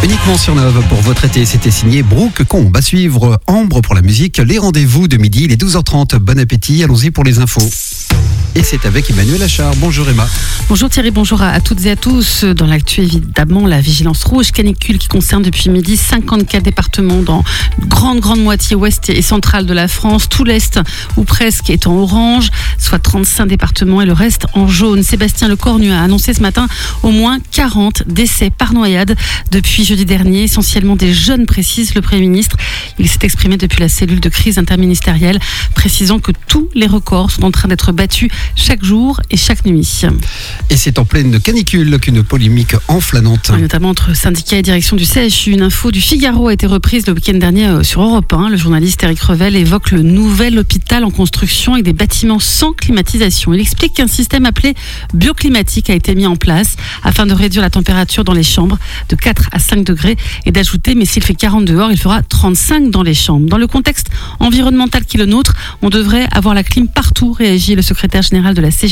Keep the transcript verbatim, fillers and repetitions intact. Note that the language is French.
Uniquement sur Neuve pour votre été, c'était signé Brooke Combe. À suivre Ambre pour la musique, les rendez-vous de midi, il est douze heures trente. Bon appétit, allons-y pour les infos. Et c'est avec Emmanuel Achard. Bonjour Emma. Bonjour Thierry, bonjour à, à toutes et à tous. Dans l'actu, évidemment, la vigilance rouge canicule qui concerne depuis midi cinquante-quatre départements dans une grande, grande moitié ouest et centrale de la France. Tout l'est, ou presque, est en orange, soit trente-cinq départements et le reste en jaune. Sébastien Lecornu a annoncé ce matin au moins quarante décès par noyade depuis jeudi dernier, essentiellement des jeunes, précise le Premier ministre. Il s'est exprimé depuis la cellule de crise interministérielle, précisant que tous les records sont en train d'être battus chaque jour et chaque nuit. Et c'est en pleine canicule qu'une polémique enflammante. Oui, notamment entre syndicats et direction du C H U. Une info du Figaro a été reprise le week-end dernier sur Europe un. Le journaliste Éric Revel évoque le nouvel hôpital en construction avec des bâtiments sans climatisation. Il explique qu'un système appelé bioclimatique a été mis en place afin de réduire la température dans les chambres de quatre à cinq degrés et d'ajouter, mais s'il fait quarante dehors, il fera trente-cinq dans les chambres. Dans le contexte environnemental qui est le nôtre, on devrait avoir la clim partout, réagit le secrétaire général de la C G